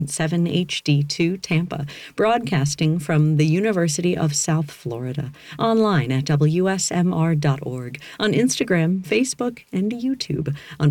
7HD2 Tampa, broadcasting from the University of South Florida, online at WSMR.org, on Instagram, Facebook, and YouTube under